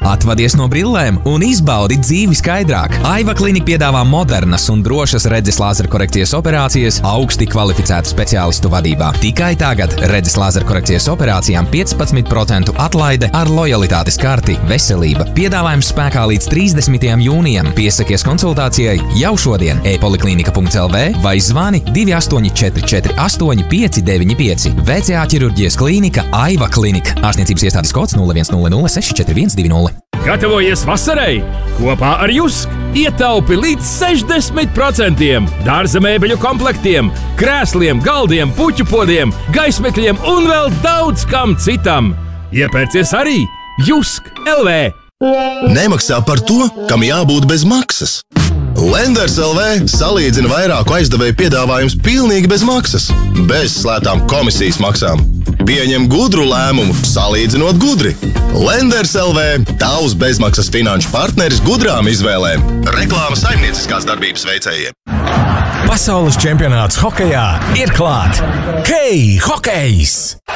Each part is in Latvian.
Atvadies no brillēm un izbaudi dzīvi skaidrāk. Aiva Klinika piedāvā modernas un drošas redzes lāzerkorekcijas operācijas augsti kvalificētu speciālistu vadībā. Tikai tagad redzes lāzerkorekcijas operācijām 15% atlaide ar lojalitātes karti Veselība. Piedāvājums spēkā līdz 30. jūnijam. Piesakies konsultācijai jau šodien e-poliklinika.lv vai zvani 2844 595. VCA ķirurģijas klīnika Aiva Klinika. Ārstniecības iestādes kods 0100 64120. Gatavojies vasarai! Kopā ar Jusk! Ietaupi līdz 60%! Dārza mēbeļu komplektiem, krēsliem, galdiem, puķu podiem, gaismekļiem un vēl daudz kam citam! Iepērcies arī Jusk LV! Nemaksā par to, kam jābūt bez maksas. Lenders LV salīdzina vairāku aizdevēju piedāvājums pilnīgi bez maksas, bez slētām komisijas maksām. Pieņem gudru lēmumu, salīdzinot gudri. Lenders LV – tavs bezmaksas finanšu partneris gudrām izvēlēm. Reklāma saimnieciskās darbības veicējiem. Pasaules čempionāts hokejā ir klāt! Hei, hokejs!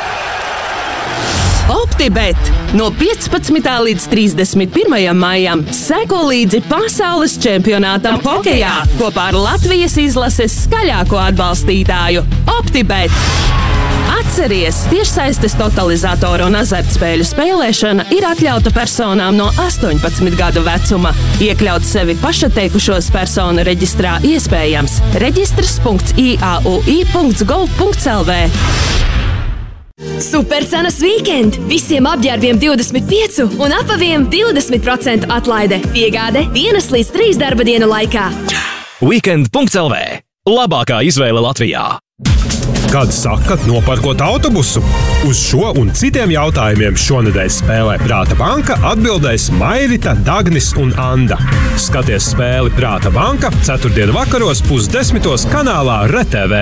OptiBet! No 15. līdz 31. maijam seko līdzi pasaules čempionātam hokejā kopā ar Latvijas izlases skaļāko atbalstītāju OptiBet! Atceries, tiešsaistes totalizatoru un azartspēļu spēlēšana ir atļauta personām no 18 gadu vecuma. Iekļaut sevi pašateikušos personu reģistrā iespējams. Reģistrs.iaui.gov.lv. Supercenas weekend! Visiem apģērbiem 25 un apaviem 20% atlaide. Piegāde 1 līdz 3 darba dienu laikā. Weekend.lv. Labākā izvēle Latvijā. Kad sakat nopērkot autobusu? Uz šo un citiem jautājumiem šonedēļ spēlē Prāta banka atbildēs Mairita, Dagnis un Anda. Skaties spēli Prāta banka 4. vakaros 9:30 kanālā RTV.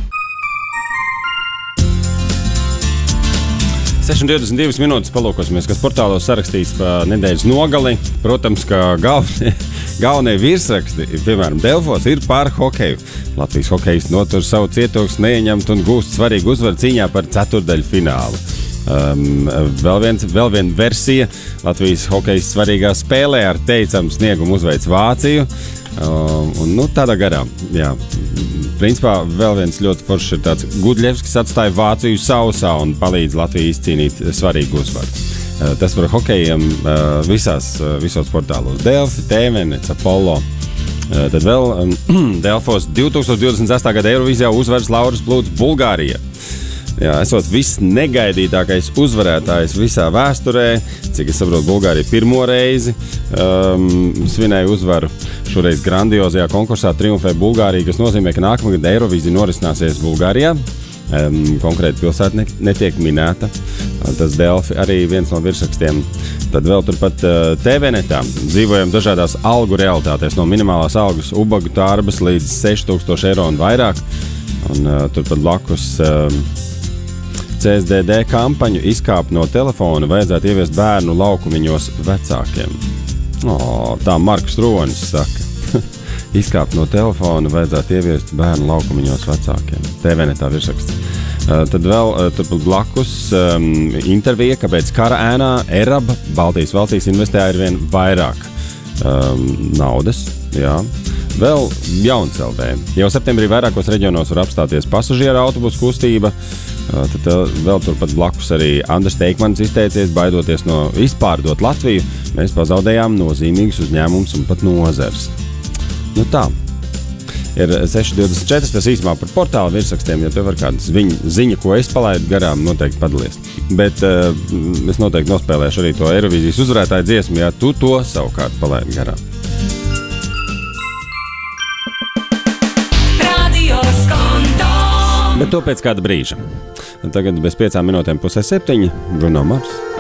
6:22 minūtes palūkosimies, kas portālos sarakstīts pa nedēļas nogali. Protams, ka galvenie virsraksti, piemēram, Delfos, ir par hokeju. Latvijas hokejisti notur savu cietoksni neieņemt un gūst svarīgu uzvaru cīņā par ceturtdaļu finālu. Vēl viena versija. Latvijas hokejists svarīgā spēlē ar teicamu sniegumu uzveic Vāciju. Tādā garā, jā. Principā vēl viens ļoti foršs ir tāds Gudļevskis atstāja Vāciju sausā un palīdz Latviju izcīnīt svarīgu uzvaru. Tas par hokejiem visos portālos. Delfi, TVNets, Apollo. Tad vēl Delfos 2028. gada Eirovīzijā uzvaras Lauras Plūds Bulgārija. Jā, esot visnegaidītākais uzvarētājs visā vēsturē, cik es saprotu, Bulgārija pirmo reizi svinēja uzvaru. Šoreiz grandiozajā konkursā triumfē Bulgārija, kas nozīmē, ka nākamgad Eirovīzija norisināsies Bulgārijā. Konkrēti pilsēta netiek minēta. Tas Delfi arī viens no virsrakstiem. Tad vēl turpat TVNetā dzīvojam dažādās algu realitātēs, no minimālās algas ubagu tārbas līdz 6000 eiro un vairāk. Un turpat blakus CSDD kampaņu izkāpt no telefona vajadzētu ieviest bērnu laukumiņos vecākiem. Tā Marks Ronis saka. Izkāpt no telefona vajadzētu ieviest bērnu laukumiņos vecākiem. TVNetā virsraksts. Tad vēl turpat blakus intervija, kāpēc kara ēnā ERAB Baltijas valstīs investē arvien vairāk naudas. Jā. Vēl Jauns LV. Jau septembrī vairākos reģionos var apstāties pasažieru autobusu kustība. Tad vēl turpat blakus arī Andris Teikmanis izteicies, baidoties no izpārdot Latviju. Mēs pazaudējām nozīmīgus uzņēmumus un pat nozars. Tā. Ir 6:24, tas īsumā par portālu virsrakstiem, ja tev var kāda ziņa, ko es palaidu garām, noteikti padalies. Bet es noteikti nospēlēšu arī to Eirovīzijas uzvarētāju dziesmu, ja tu to savukārt palaidi garām. Bet to pēc kāda brīža. Tagad bez 5 minūtēm 6:30 Bruno Mars.